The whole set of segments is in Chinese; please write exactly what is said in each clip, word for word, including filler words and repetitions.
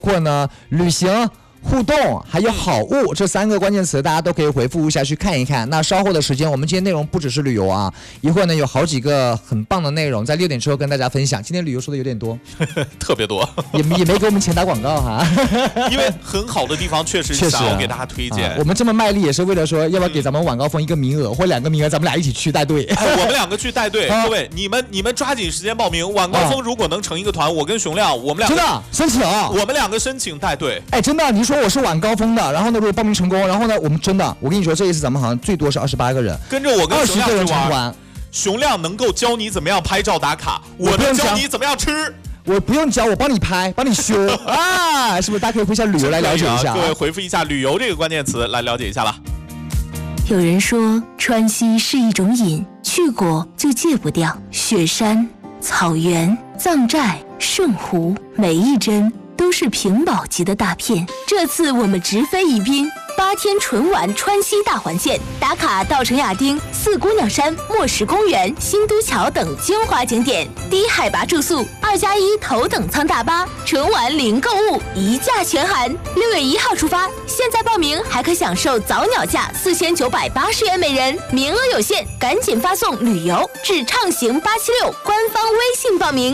括呢旅行。互动还有好物这三个关键词，大家都可以回复一下去看一看。那稍后的时间，我们今天内容不只是旅游啊，一会儿呢有好几个很棒的内容，在六点之后跟大家分享。今天旅游说的有点多， 特别多， 也也没给我们钱打广告哈。 因为很好的地方确实想要给大家推荐、啊。 我们这么卖力也是为了说，要不要给咱们晚高峰一个名额、嗯、或两个名额，咱们俩一起去带队。 哎，我们两个去带队，啊、各位你们你们抓紧时间报名。晚高峰如果能成一个团，我跟熊亮，我们两个真的申请， 我们两个申请带队。 哎，真的，你说我是晚高峰。然后呢，如果报名成功，然后呢，我们真的，我跟你说，这一次咱们好像最多是二十八个人， 跟着我跟熊亮去玩。 玩熊亮能够教你怎么样拍照打卡，我能教你怎么样吃。 我不用教，我帮你拍，帮你修啊，是不是？大家可以回一下旅游来了解一下、啊。 各位回复一下“旅游”这个关键词来了解一下了。 有人说，川西是一种瘾，去过就戒不掉。雪山、草原、藏寨、圣湖，每一帧都是屏保级的大片。这次我们直飞宜宾，八天纯玩川西大环线，打卡稻城亚丁、四姑娘山、墨石公园、新都桥等精华景点，低海拔住宿，二加一头等舱大巴，纯玩零购物，一价全含。六月一号出发，现在报名还可享受早鸟价四千九百八十元每人，名额有限，赶紧发送“旅游”至畅行八七六官方微信报名。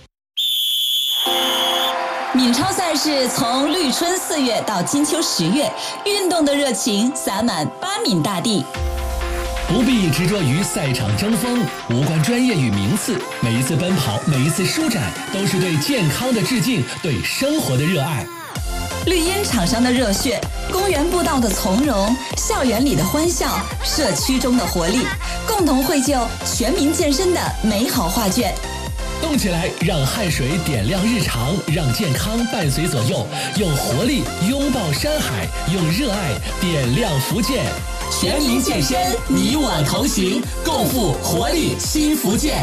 闽超赛事从绿春四月到金秋十月，运动的热情洒满巴闽大地。 不必执着于赛场争锋，无关专业与名次，每一次奔跑，每一次舒展，都是对健康的致敬，对生活的热爱。 绿茵场上的热血，公园步道的从容，校园里的欢笑，社区中的活力，共同绘就全民健身的美好画卷。 动起来，让汗水点亮日常，让健康伴随左右，用活力拥抱山海，用热爱点亮福建。全民健身，你我同行，共赴活力新福建。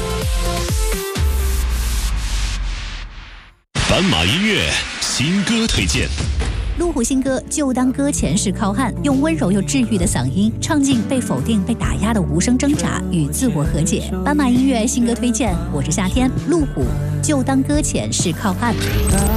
斑马音乐新歌推荐。 路虎新歌就当搁浅是靠岸，用温柔又治愈的嗓音，唱尽被否定、被打压的无声挣扎与自我和解。斑马音乐新歌推荐，我是夏天，路虎就当搁浅是靠岸。